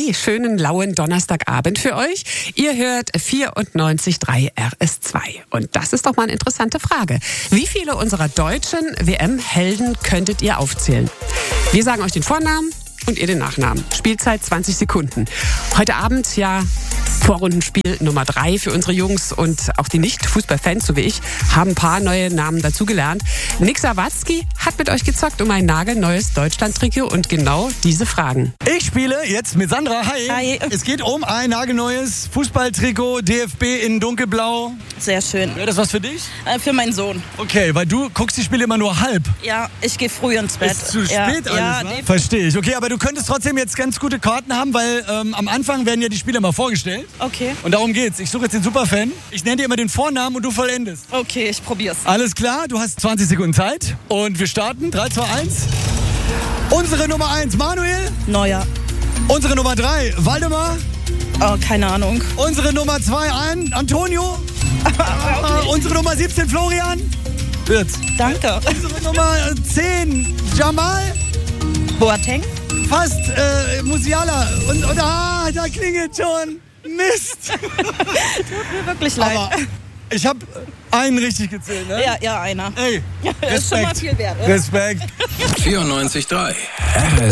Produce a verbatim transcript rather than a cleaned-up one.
drei. Schönen, lauen Donnerstagabend für euch. Ihr hört vierundneunzig Komma drei R S zwei. Und das ist doch mal eine interessante Frage. Wie viele unserer deutschen W M-Helden könntet ihr aufzählen? Wir sagen euch den Vornamen und ihr den Nachnamen. Spielzeit zwanzig Sekunden. Heute Abend ja Vorrundenspiel Nummer drei für unsere Jungs und auch die Nicht-Fußballfans, so wie ich, haben ein paar neue Namen dazugelernt. Nick Sawatzki hat mit euch gezockt um ein nagelneues Deutschland-Trikot und genau diese Fragen. Ich spiele jetzt mit Sandra. Hi. Hi. Es geht um ein nagelneues Fußballtrikot, D F B in dunkelblau. Sehr schön. Wäre das was für dich? Äh, für meinen Sohn. Okay, weil du guckst die Spiele immer nur halb. Ja, ich gehe früh ins Bett. Ist zu spät ja, alles, ja, ne? nee. Verstehe ich. Okay, aber du könntest trotzdem jetzt ganz gute Karten haben, weil ähm, am Anfang werden ja die Spiele mal vorgestellt. Okay. Und darum geht's. Ich suche jetzt den Superfan. Ich nenne dir immer den Vornamen und du vollendest. Okay, ich probier's. Alles klar, du hast zwanzig Sekunden Zeit. Und wir starten. drei, zwei, eins. Unsere Nummer eins, Manuel. Neuer. Unsere Nummer drei, Waldemar. Oh, keine Ahnung. Unsere Nummer zwei, ein, Antonio. äh, unsere Nummer siebzehn, Florian. Wird's. Danke. Unsere Nummer zehn, Jamal. Boateng. Fast, äh, Musiala. Und, und ah, da klingelt schon. Mist. Tut mir wirklich leid. Aber ich habe einen richtig gezählt, ne? Ja, ja, einer. Ey, Das ist schon mal Respekt. viel wert. Oder? Respekt. vierundneunzig Komma drei